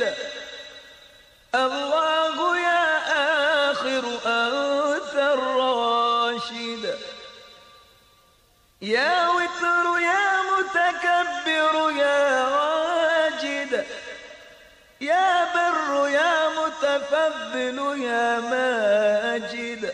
الله يا آخر أنت الراشد، يا وتر يا متكبر يا واجد، يا بر يا متفضل يا ماجد،